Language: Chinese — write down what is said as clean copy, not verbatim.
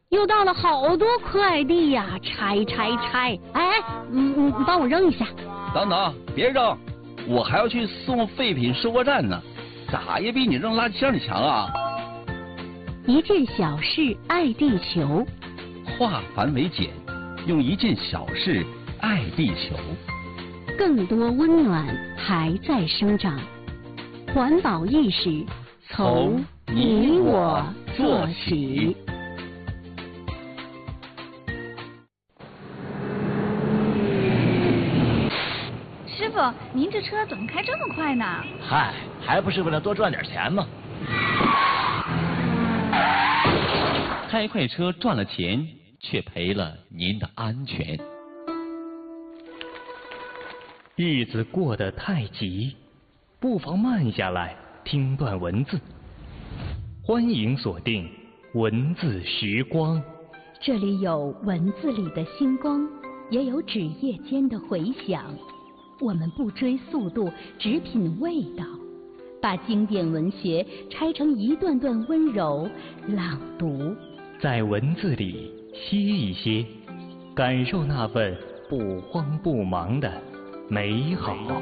又到了好多快递呀，拆！哎，你帮我扔一下。 等等，别扔，我还要去送废品收货站呢，咋也比你扔垃圾箱里强啊！ 一件小事爱地球， 化繁为简，用一件小事爱地球。 更多温暖还在生长，环保意识从你我做起。 师傅，您这车怎么开这么快呢？ 嗨，还不是为了多赚点钱吗？ 开快车赚了钱，却赔了您的安全。 日子过得太急，不妨慢下来听段文字。欢迎锁定文字时光， 这里有文字里的星光，也有纸页间的回响。我们不追速度，只品味道，把经典文学拆成一段段温柔朗读， 在文字里歇一歇，感受那份不慌不忙的美好。